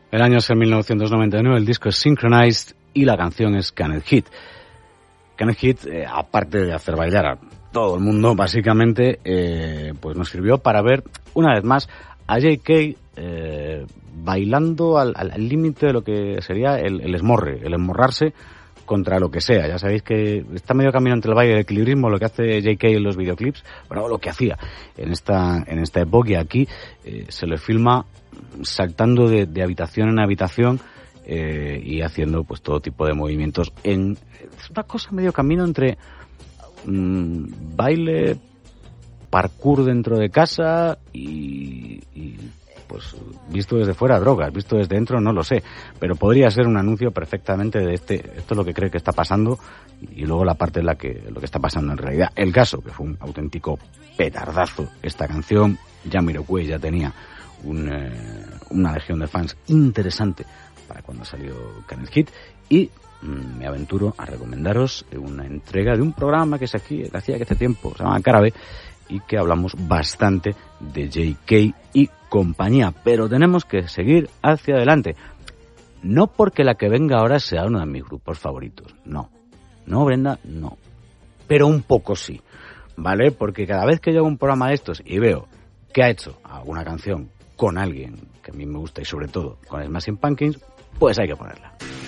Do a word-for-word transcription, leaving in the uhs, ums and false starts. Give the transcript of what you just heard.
El año es el mil novecientos noventa y nueve, el disco es Synchronized y la canción es Can It Hit. Can It Hit, eh, aparte de hacer bailar a todo el mundo, básicamente, eh, pues nos sirvió para ver, una vez más, a J K eh, bailando al límite de lo que sería el, el esmorre, el esmorrarse contra lo que sea. Ya sabéis que está medio camino entre el baile y el equilibrismo, lo que hace J K en los videoclips, bueno, lo que hacía en esta en esta época, y aquí eh, se le filma saltando de, de habitación en habitación eh, y haciendo pues todo tipo de movimientos. En, es una cosa medio camino entre mmm, baile, parkour dentro de casa y, y pues visto desde fuera drogas, visto desde dentro no lo sé, pero podría ser un anuncio perfectamente de este, esto es lo que cree que está pasando y luego la parte en la que lo que está pasando en realidad. El caso, que fue un auténtico petardazo esta canción, Jamiroquai ya tenía un, eh, una legión de fans interesante para cuando salió Can It Hit, y mmm, me aventuro a recomendaros una entrega de un programa que es aquí, que hacía que hace tiempo, se llama Cara B, y que hablamos bastante de J K y compañía, pero tenemos que seguir hacia adelante. No porque la que venga ahora sea uno de mis grupos favoritos, no. No, Brenda, no. Pero un poco sí, ¿vale? Porque cada vez que yo hago un programa de estos y veo que ha hecho alguna canción con alguien que a mí me gusta y sobre todo con Smashing Pumpkins, pues hay que ponerla.